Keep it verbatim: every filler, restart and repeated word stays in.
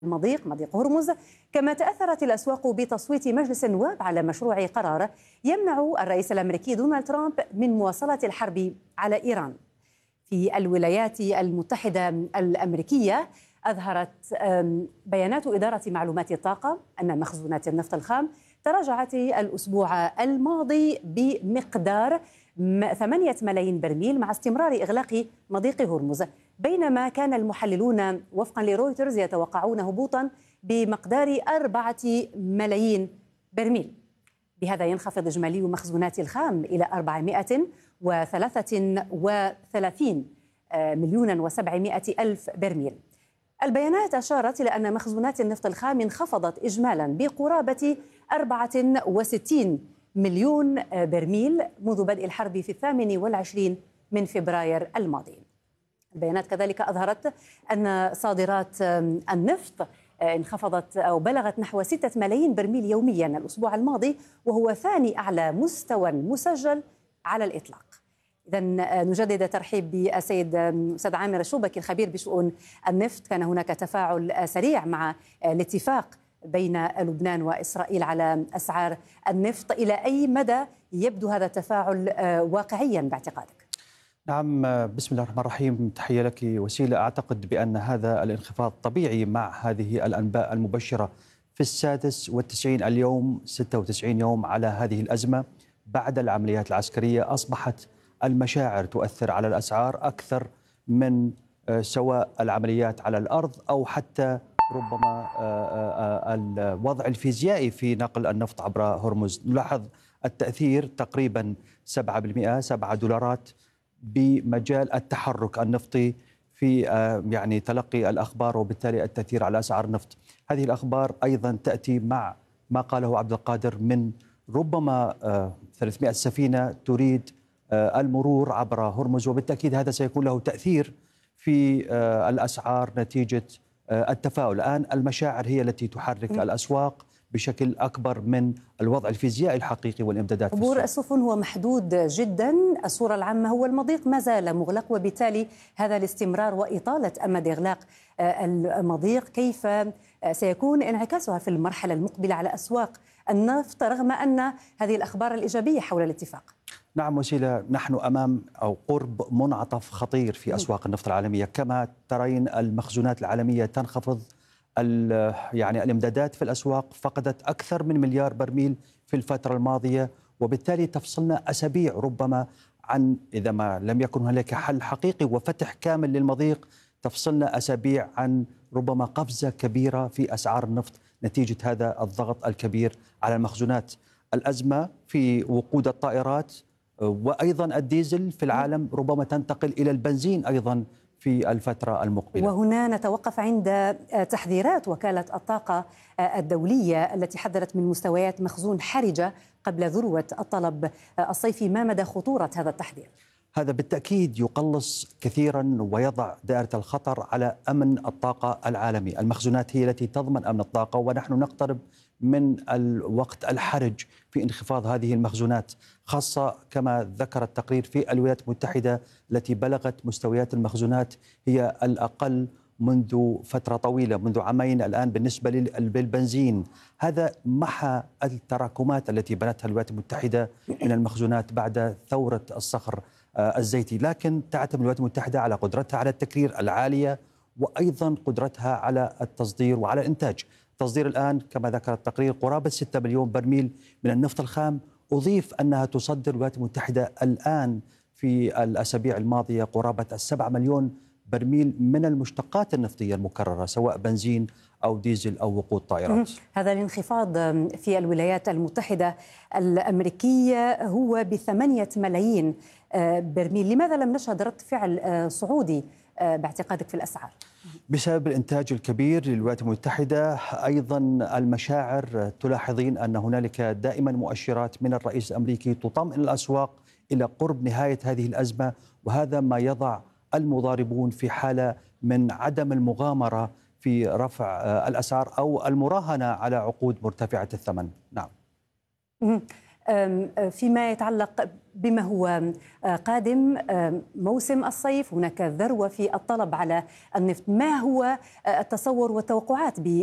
المضيق مضيق هرمز. كما تأثرت الأسواق بتصويت مجلس النواب على مشروع قرار يمنع الرئيس الأمريكي دونالد ترامب من مواصلة الحرب على إيران. في الولايات المتحدة الأمركية أظهرت بيانات إدارة معلومات الطاقة أن مخزونات النفط الخام تراجعت الأسبوع الماضي بمقدار ثمانية ملايين برميل مع استمرار إغلاق مضيق هرمز، بينما كان المحللون وفقا لرويترز يتوقعون هبوطا بمقدار أربعة ملايين برميل. بهذا ينخفض إجمالي مخزونات الخام إلى أربعمائة وثلاثة وثلاثين مليون وسبعمائة ألف برميل. البيانات أشارت إلى أن مخزونات النفط الخام انخفضت إجمالا بقرابة أربعة وستين مليون برميل منذ بدء الحرب في الثامن والعشرين من فبراير الماضي. البيانات كذلك أظهرت أن صادرات النفط انخفضت أو بلغت نحو ستة ملايين برميل يوميا الأسبوع الماضي، وهو ثاني أعلى مستوى مسجل على الإطلاق. إذن نجدد ترحيب بالسيد أستاذ عامر الشوبكي الخبير بشؤون النفط. كان هناك تفاعل سريع مع الاتفاق بين لبنان وإسرائيل على أسعار النفط، إلى أي مدى يبدو هذا التفاعل واقعيا باعتقادك؟ نعم، بسم الله الرحمن الرحيم. تحية لك وسيلة. أعتقد بأن هذا الانخفاض طبيعي مع هذه الأنباء المبشرة في السادس والتسعين اليوم، ستة وتسعين يوم على هذه الأزمة بعد العمليات العسكرية. أصبحت المشاعر تؤثر على الأسعار أكثر من سواء العمليات على الأرض أو حتى ربما الوضع الفيزيائي في نقل النفط عبر هرمز. نلاحظ التأثير تقريبا سبعة بالمئة، سبعة دولارات بمجال التحرك النفطي في يعني تلقي الأخبار وبالتالي التأثير على أسعار النفط. هذه الأخبار أيضا تأتي مع ما قاله عبد القادر من ربما ثلاثمائة سفينة تريد المرور عبر هرمز، وبالتأكيد هذا سيكون له تأثير في الأسعار نتيجة التفاؤل. الآن المشاعر هي التي تحرك الأسواق بشكل أكبر من الوضع الفيزيائي الحقيقي والإمدادات. عبور السفن هو محدود جدا، الصورة العامة هو المضيق ما زال مغلق، وبالتالي هذا الاستمرار وإطالة أمد إغلاق المضيق كيف سيكون انعكاسها في المرحلة المقبلة على أسواق النفط رغم أن هذه الأخبار الإيجابية حول الاتفاق؟ نعم وسيلة، نحن أمام أو قرب منعطف خطير في أسواق النفط العالمية. كما ترين المخزونات العالمية تنخفض، يعني الامدادات في الأسواق فقدت أكثر من مليار برميل في الفترة الماضية، وبالتالي تفصلنا أسابيع ربما عن، إذا ما لم يكن هناك حل حقيقي وفتح كامل للمضيق، تفصلنا أسابيع عن ربما قفزة كبيرة في أسعار النفط نتيجة هذا الضغط الكبير على المخزونات. الأزمة في وقود الطائرات وأيضا الديزل في العالم ربما تنتقل إلى البنزين أيضا في الفترة المقبلة. وهنا نتوقف عند تحذيرات وكالة الطاقة الدولية التي حذرت من مستويات مخزون حرجة قبل ذروة الطلب الصيفي. ما مدى خطورة هذا التحذير؟ هذا بالتأكيد يقلص كثيرا ويضع دائرة الخطر على أمن الطاقة العالمي. المخزونات هي التي تضمن أمن الطاقة، ونحن نقترب من الوقت الحرج في انخفاض هذه المخزونات، خاصة كما ذكر التقرير في الولايات المتحدة التي بلغت مستويات المخزونات هي الأقل منذ فترة طويلة، منذ عامين الآن بالنسبة للبنزين. هذا محى التراكمات التي بنتها الولايات المتحدة من المخزونات بعد ثورة الصخر الزيتي، لكن تعتمد الولايات المتحدة على قدرتها على التكرير العالية وأيضا قدرتها على التصدير وعلى الإنتاج. التصدير الآن كما ذكر التقرير قرابة ستة مليون برميل من النفط الخام. أضيف أنها تصدر الولايات المتحدة الآن في الأسابيع الماضية قرابة السبعة مليون برميل من المشتقات النفطية المكررة، سواء بنزين أو ديزل أو وقود طائرات. هذا الانخفاض في الولايات المتحدة الأمريكية هو بثمانية ملايين برميل. لماذا لم نشهد رد فعل صعودي باعتقادك في الأسعار؟ بسبب الإنتاج الكبير للولايات المتحدة. أيضا المشاعر، تلاحظين أن هنالك دائما مؤشرات من الرئيس الأمريكي تطمئن الأسواق إلى قرب نهاية هذه الأزمة، وهذا ما يضع المضاربون في حالة من عدم المغامرة في رفع الأسعار أو المراهنة على عقود مرتفعة الثمن. نعم. فيما يتعلق بما هو قادم موسم الصيف، هناك ذروة في الطلب على النفط. ما هو التصور والتوقعات